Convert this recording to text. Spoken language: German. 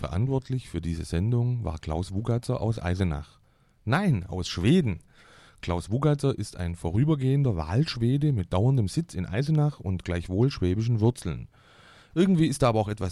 Verantwortlich für diese Sendung war Klaus Wugatzer aus Eisenach. Nein, aus Schweden. Klaus Wugatzer ist ein vorübergehender Wahlschwede mit dauerndem Sitz in Eisenach und gleichwohl schwäbischen Wurzeln. Irgendwie ist da aber auch etwas